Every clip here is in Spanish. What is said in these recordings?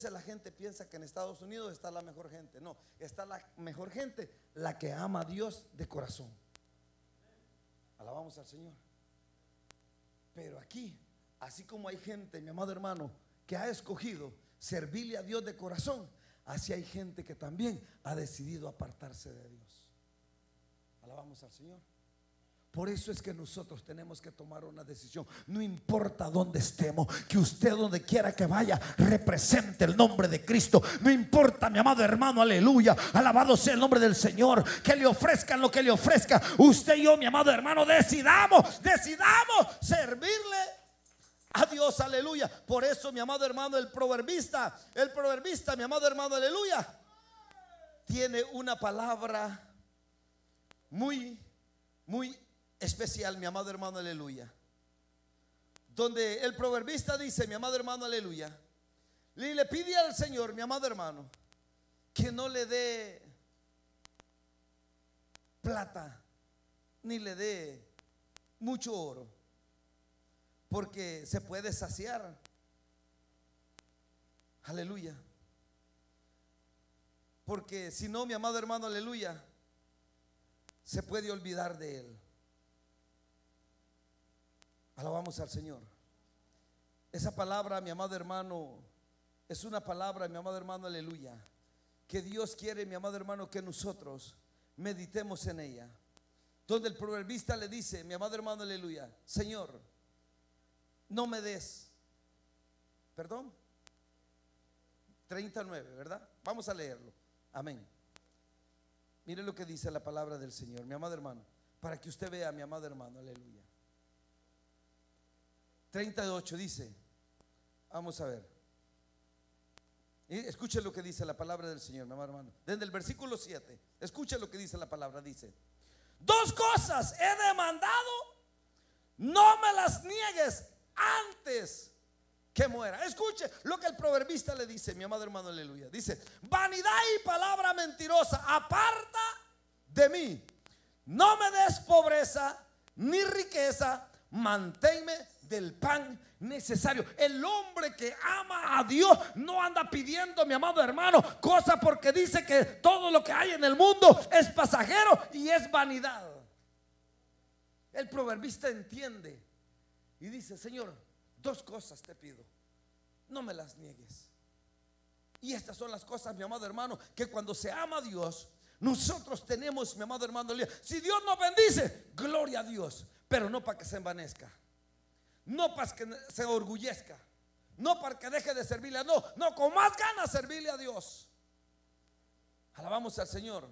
la gente piensa que en Estados Unidos está la mejor gente. No, está la mejor gente, la que ama a Dios de corazón. Alabamos al Señor. Pero aquí, así como hay gente, mi amado hermano, que ha escogido servirle a Dios de corazón, así hay gente que también ha decidido apartarse de Dios. Alabamos al Señor. Por eso es que nosotros tenemos que tomar una decisión. No importa dónde estemos, que usted donde quiera que vaya represente el nombre de Cristo. No importa, mi amado hermano, aleluya, alabado sea el nombre del Señor. Que le ofrezcan lo que le ofrezca, usted y yo, mi amado hermano, decidamos servirle a Dios, aleluya. Por eso, mi amado hermano, el proverbista, mi amado hermano, aleluya, tiene una palabra muy especial, mi amado hermano, aleluya. Donde el proverbista dice, mi amado hermano, aleluya, le pide al Señor, mi amado hermano, que no le dé plata ni le dé mucho oro, porque se puede saciar. Aleluya. Porque si no, mi amado hermano, aleluya, se puede olvidar de él. Alabamos al Señor. Esa palabra, mi amado hermano, es una palabra, mi amado hermano, aleluya, que Dios quiere, mi amado hermano, que nosotros meditemos en ella. Donde el proverbista le dice, mi amado hermano, aleluya, Señor, no me des, perdón, 39, ¿verdad? Vamos a leerlo. Amén. Mire lo que dice la palabra del Señor, mi amado hermano, para que usted vea, mi amado hermano, aleluya. 38 dice, vamos a ver. Escuche lo que dice la palabra del Señor, mi amado hermano. Desde el versículo 7, escuche lo que dice la palabra. Dice: dos cosas he demandado, no me las niegues antes que muera. Escuche lo que el proverbista le dice, mi amado hermano, aleluya. Dice: vanidad y palabra mentirosa, aparta de mí. No me des pobreza ni riqueza, manténme del pan necesario. El hombre que ama a Dios no anda pidiendo, mi amado hermano, cosas, porque dice que todo lo que hay en el mundo es pasajero y es vanidad. El proverbista entiende y dice: Señor, dos cosas te pido, no me las niegues. Y estas son las cosas, mi amado hermano, que cuando se ama a Dios, nosotros tenemos, mi amado hermano, si Dios nos bendice, gloria a Dios, pero no para que se envanezca, no para que se orgullezca, no para que deje de servirle a Dios, no, con más ganas servirle a Dios. Alabamos al Señor.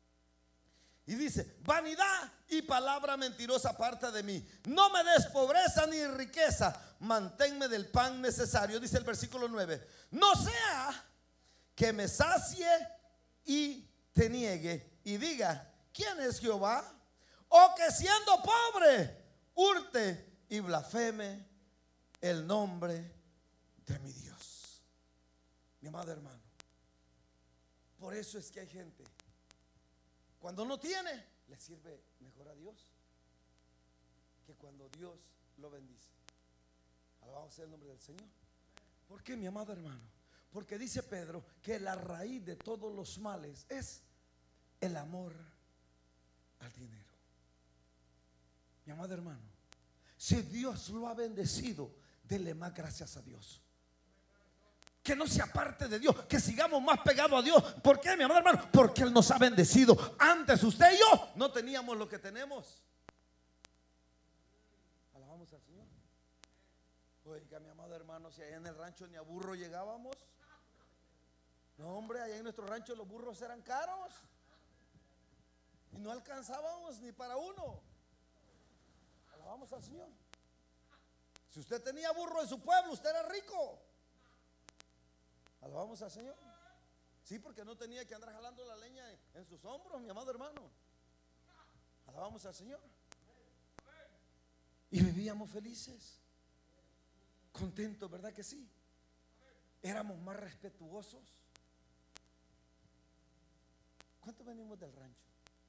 Y dice: vanidad y palabra mentirosa aparta de mí. No me des pobreza ni riqueza, manténme del pan necesario. Dice el versículo 9: no sea que me sacie y te niegue y diga: ¿quién es Jehová? O que siendo pobre hurte y blasfeme el nombre de mi Dios. Mi amado hermano, por eso es que hay gente, cuando no tiene, le sirve mejor a Dios que cuando Dios lo bendice. Alabado sea el nombre del Señor. ¿Por qué, mi amado hermano? Porque dice Pedro que la raíz de todos los males es el amor al dinero. Mi amado hermano, si Dios lo ha bendecido, dele más gracias a Dios. Que no se aparte de Dios, que sigamos más pegados a Dios. ¿Por qué, mi amado hermano? Porque Él nos ha bendecido. Antes usted y yo no teníamos lo que tenemos. Alabamos al Señor. Oiga, mi amado hermano, si allá en el rancho ni a burro llegábamos. No, hombre, allá en nuestro rancho los burros eran caros y no alcanzábamos ni para uno. Alabamos al Señor. Si usted tenía burro en su pueblo, usted era rico. Alabamos al Señor. Sí, porque no tenía que andar jalando la leña en sus hombros, mi amado hermano. Alabamos al Señor. Y vivíamos felices, contentos, ¿verdad que sí? Éramos más respetuosos. ¿Cuántos venimos del rancho?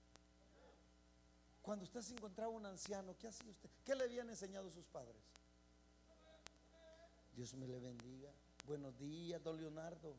Cuando usted se encontraba un anciano, ¿qué hacía usted? ¿Qué le habían enseñado sus padres? Dios me le bendiga. Buenos días, don Leonardo.